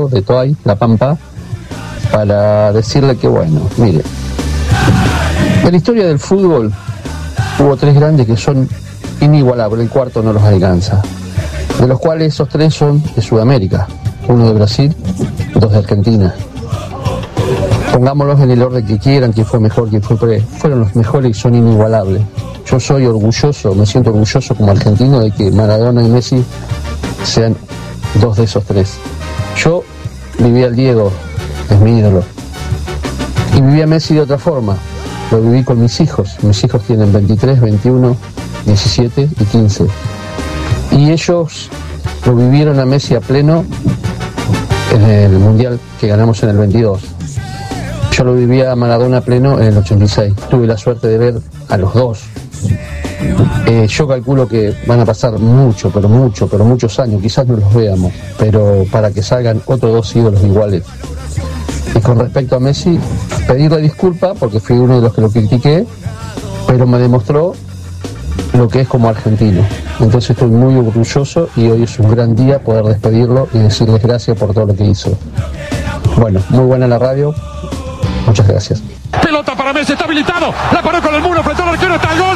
Rosario, de Toay, La Pampa, para decirle que bueno, mire, en la historia del fútbol hubo 3 grandes que son inigualables, el cuarto no los alcanza, de los cuales esos 3 son de Sudamérica, 1 de Brasil, 2 de Argentina. Pongámoslos en el orden que quieran, quién fue mejor, quién fue peor, fueron los mejores y son inigualables. Yo soy orgulloso, me siento orgulloso como argentino de que Maradona y Messi sean 2 de esos 3. Yo viví al Diego, es mi ídolo, y viví a Messi de otra forma, lo viví con mis hijos tienen 23, 21, 17 y 15, y ellos lo vivieron a Messi a pleno en el Mundial que ganamos en el 22. Yo lo viví a Maradona a pleno en el 86, tuve la suerte de ver a los 2. Yo calculo que van a pasar muchos años, quizás no los veamos, pero para que salgan otros 2 ídolos iguales. Y con respecto a Messi, pedirle disculpas porque fui uno de los que lo critiqué, pero me demostró lo que es como argentino. Entonces estoy muy orgulloso y hoy es un gran día poder despedirlo y decirles gracias por todo lo que hizo. Bueno, muy buena la radio, muchas gracias. Pelota para Messi, está habilitado, la paró con el muro, frente al arquero, está el gol.